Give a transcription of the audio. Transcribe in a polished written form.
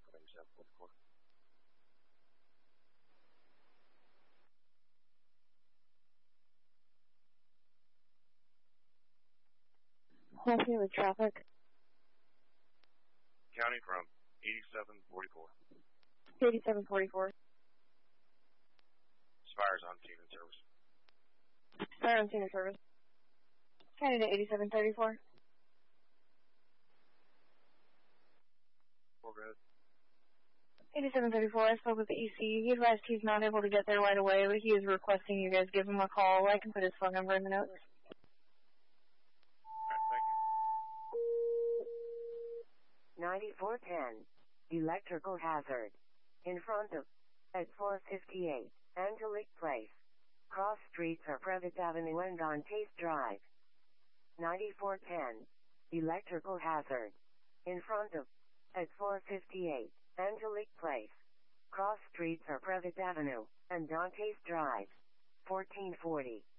8744. Help me with traffic. County from 8744. 8744. Spires on team and service. Fire on scene of service. County to 8734. Go ahead. 8734, I spoke with the EC. He advised he's not able to get there right away, but he is requesting you guys give him a call. I can put his phone number in the notes. Alright, thank you. 9410. Electrical hazard. In front of. At 458. Angelique Place. Cross streets are Previtt Avenue and Dantes Drive. 9410. Electrical hazard. In front of. At 458. Angelique Place. Cross streets are Previtt Avenue and Dantes Drive. 1440.